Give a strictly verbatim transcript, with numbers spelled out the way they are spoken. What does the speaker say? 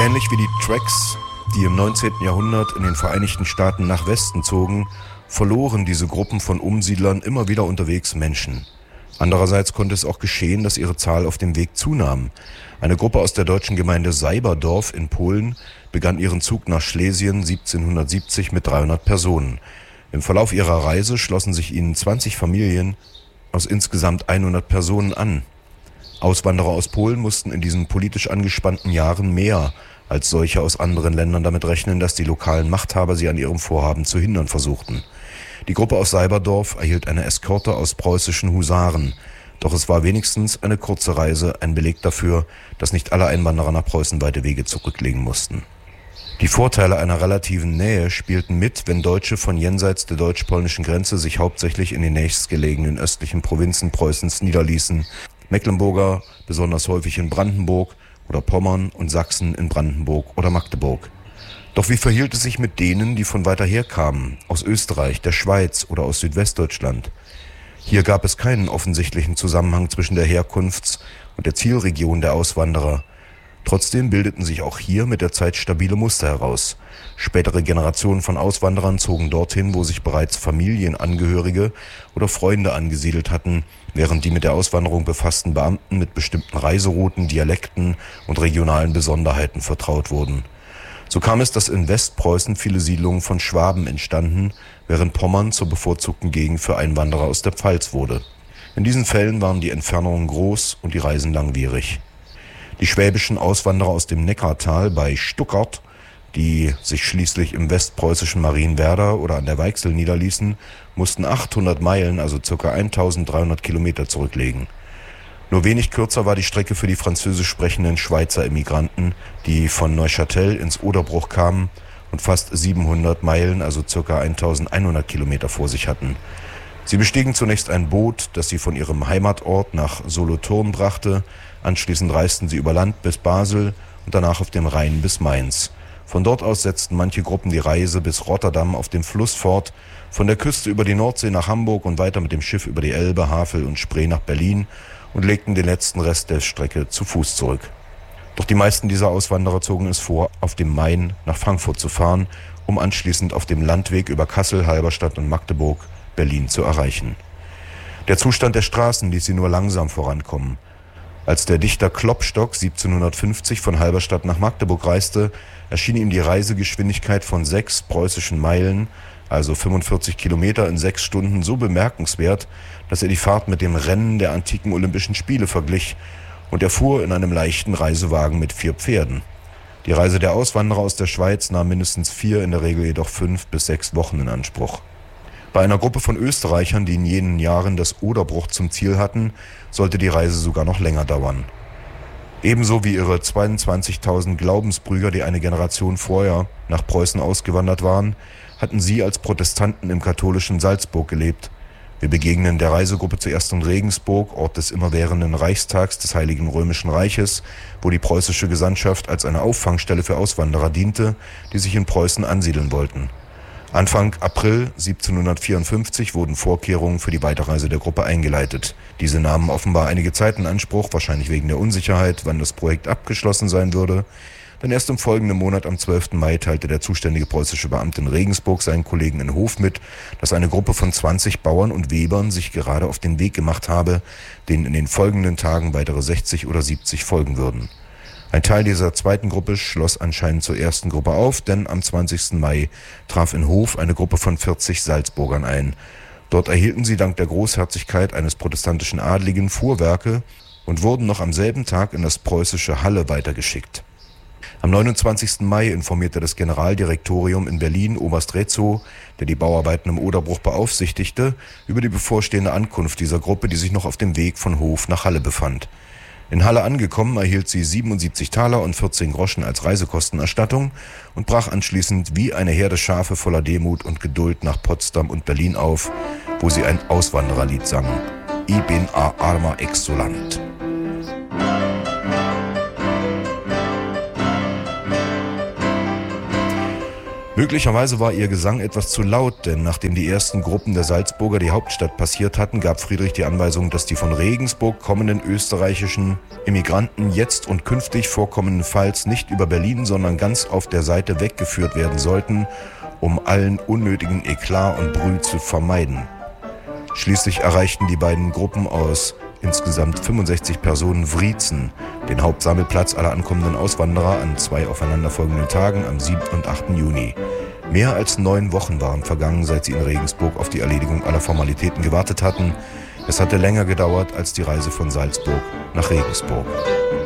Ähnlich wie die Tracks, die im neunzehnten Jahrhundert in den Vereinigten Staaten nach Westen zogen, verloren diese Gruppen von Umsiedlern immer wieder unterwegs Menschen. Andererseits konnte es auch geschehen, dass ihre Zahl auf dem Weg zunahm. Eine Gruppe aus der deutschen Gemeinde Seiberdorf in Polen begann ihren Zug nach Schlesien siebzehnhundertsiebzig mit dreihundert Personen. Im Verlauf ihrer Reise schlossen sich ihnen zwanzig Familien aus insgesamt hundert Personen an. Auswanderer aus Polen mussten in diesen politisch angespannten Jahren mehr als solche aus anderen Ländern damit rechnen, dass die lokalen Machthaber sie an ihrem Vorhaben zu hindern versuchten. Die Gruppe aus Seiberdorf erhielt eine Eskorte aus preußischen Husaren. Doch es war wenigstens eine kurze Reise, ein Beleg dafür, dass nicht alle Einwanderer nach Preußen weite Wege zurücklegen mussten. Die Vorteile einer relativen Nähe spielten mit, wenn Deutsche von jenseits der deutsch-polnischen Grenze sich hauptsächlich in den nächstgelegenen östlichen Provinzen Preußens niederließen, Mecklenburger besonders häufig in Brandenburg oder Pommern und Sachsen in Brandenburg oder Magdeburg. Doch wie verhielt es sich mit denen, die von weiter her kamen, aus Österreich, der Schweiz oder aus Südwestdeutschland? Hier gab es keinen offensichtlichen Zusammenhang zwischen der Herkunfts- und der Zielregion der Auswanderer. Trotzdem bildeten sich auch hier mit der Zeit stabile Muster heraus. Spätere Generationen von Auswanderern zogen dorthin, wo sich bereits Familienangehörige oder Freunde angesiedelt hatten, während die mit der Auswanderung befassten Beamten mit bestimmten Reiserouten, Dialekten und regionalen Besonderheiten vertraut wurden. So kam es, dass in Westpreußen viele Siedlungen von Schwaben entstanden, während Pommern zur bevorzugten Gegend für Einwanderer aus der Pfalz wurde. In diesen Fällen waren die Entfernungen groß und die Reisen langwierig. Die schwäbischen Auswanderer aus dem Neckartal bei Stuttgart, die sich schließlich im westpreußischen Marienwerder oder an der Weichsel niederließen, mussten achthundert Meilen, also ca. eintausenddreihundert Kilometer zurücklegen. Nur wenig kürzer war die Strecke für die französisch sprechenden Schweizer Immigranten, die von Neuchâtel ins Oderbruch kamen und fast siebenhundert Meilen, also ca. eintausendeinhundert Kilometer vor sich hatten. Sie bestiegen zunächst ein Boot, das sie von ihrem Heimatort nach Solothurn brachte. Anschließend reisten sie über Land bis Basel und danach auf dem Rhein bis Mainz. Von dort aus setzten manche Gruppen die Reise bis Rotterdam auf dem Fluss fort, von der Küste über die Nordsee nach Hamburg und weiter mit dem Schiff über die Elbe, Havel und Spree nach Berlin und legten den letzten Rest der Strecke zu Fuß zurück. Doch die meisten dieser Auswanderer zogen es vor, auf dem Main nach Frankfurt zu fahren, um anschließend auf dem Landweg über Kassel, Halberstadt und Magdeburg Berlin zu erreichen. Der Zustand der Straßen ließ sie nur langsam vorankommen. Als der Dichter Klopstock siebzehnhundertfünfzig von Halberstadt nach Magdeburg reiste, erschien ihm die Reisegeschwindigkeit von sechs preußischen Meilen, also fünfundvierzig Kilometer in sechs Stunden, so bemerkenswert, dass er die Fahrt mit dem Rennen der antiken Olympischen Spiele verglich, und er fuhr in einem leichten Reisewagen mit vier Pferden. Die Reise der Auswanderer aus der Schweiz nahm mindestens vier, in der Regel jedoch fünf bis sechs Wochen in Anspruch. Bei einer Gruppe von Österreichern, die in jenen Jahren das Oderbruch zum Ziel hatten, sollte die Reise sogar noch länger dauern. Ebenso wie ihre zweiundzwanzigtausend Glaubensbrüder, die eine Generation vorher nach Preußen ausgewandert waren, hatten sie als Protestanten im katholischen Salzburg gelebt. Wir begegnen der Reisegruppe zuerst in Regensburg, Ort des immerwährenden Reichstags des Heiligen Römischen Reiches, wo die preußische Gesandtschaft als eine Auffangstelle für Auswanderer diente, die sich in Preußen ansiedeln wollten. Anfang April siebzehnhundertvierundfünfzig wurden Vorkehrungen für die Weiterreise der Gruppe eingeleitet. Diese nahmen offenbar einige Zeit in Anspruch, wahrscheinlich wegen der Unsicherheit, wann das Projekt abgeschlossen sein würde. Denn erst im folgenden Monat, am zwölften Mai, teilte der zuständige preußische Beamte in Regensburg seinen Kollegen in Hof mit, dass eine Gruppe von zwanzig Bauern und Webern sich gerade auf den Weg gemacht habe, denen in den folgenden Tagen weitere sechzig oder siebzig folgen würden. Ein Teil dieser zweiten Gruppe schloss anscheinend zur ersten Gruppe auf, denn am zwanzigsten Mai traf in Hof eine Gruppe von vierzig Salzburgern ein. Dort erhielten sie dank der Großherzigkeit eines protestantischen Adligen Fuhrwerke und wurden noch am selben Tag in das preußische Halle weitergeschickt. Am neunundzwanzigsten Mai informierte das Generaldirektorium in Berlin Oberst Retzow, der die Bauarbeiten im Oderbruch beaufsichtigte, über die bevorstehende Ankunft dieser Gruppe, die sich noch auf dem Weg von Hof nach Halle befand. In Halle angekommen, erhielt sie siebenundsiebzig Taler und vierzehn Groschen als Reisekostenerstattung und brach anschließend wie eine Herde Schafe voller Demut und Geduld nach Potsdam und Berlin auf, wo sie ein Auswandererlied sang. I bin a armer Exulant. Möglicherweise war ihr Gesang etwas zu laut, denn nachdem die ersten Gruppen der Salzburger die Hauptstadt passiert hatten, gab Friedrich die Anweisung, dass die von Regensburg kommenden österreichischen Immigranten jetzt und künftig vorkommendenfalls nicht über Berlin, sondern ganz auf der Seite weggeführt werden sollten, um allen unnötigen Eklat und Brühl zu vermeiden. Schließlich erreichten die beiden Gruppen aus insgesamt fünfundsechzig Personen Wriezen, den Hauptsammelplatz aller ankommenden Auswanderer, an zwei aufeinanderfolgenden Tagen am siebten und achten Juni. Mehr als neun Wochen waren vergangen, seit sie in Regensburg auf die Erledigung aller Formalitäten gewartet hatten. Es hatte länger gedauert als die Reise von Salzburg nach Regensburg.